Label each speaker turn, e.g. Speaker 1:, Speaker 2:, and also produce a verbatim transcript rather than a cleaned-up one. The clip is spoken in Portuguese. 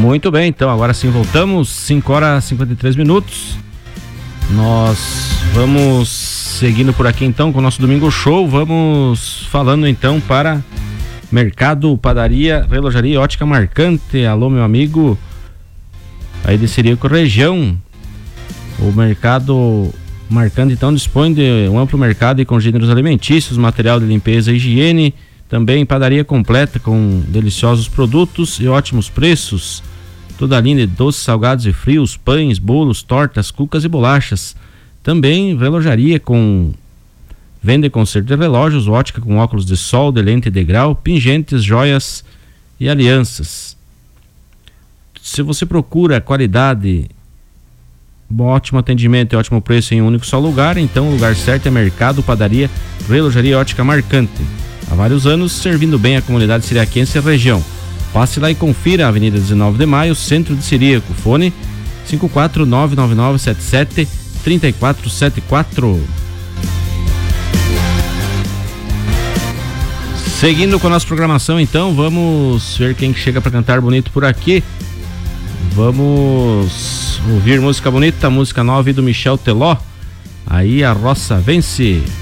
Speaker 1: Muito bem, então agora sim voltamos, cinco horas e cinquenta e três minutos. Nós vamos seguindo por aqui então com o nosso Domingo Show. Vamos falando então para Mercado, Padaria, Relojaria e Ótica Marcante. Alô, meu amigo aí de Sirico região. O Mercado Marcante então dispõe de um amplo mercado e com gêneros alimentícios, material de limpeza e higiene. Também padaria completa com deliciosos produtos e ótimos preços. Toda a linha de doces, salgados e frios, pães, bolos, tortas, cucas e bolachas. Também relojaria com venda e conserto de relógios, ótica com óculos de sol, de lente e de grau, pingentes, joias e alianças. Se você procura qualidade, ótimo atendimento e ótimo preço em um único só lugar, então o lugar certo é Mercado, Padaria, Relojaria e Ótica Marcante. Há vários anos servindo bem a comunidade siriaquense e a região. Passe lá e confira a Avenida dezenove de Maio, centro de Siríaco. Fone cinco quatro nove nove nove sete sete três quatro sete quatro. Seguindo com a nossa programação, então, vamos ver quem chega para cantar bonito por aqui. Vamos ouvir música bonita, música nova do Michel Teló. Aí a roça vence.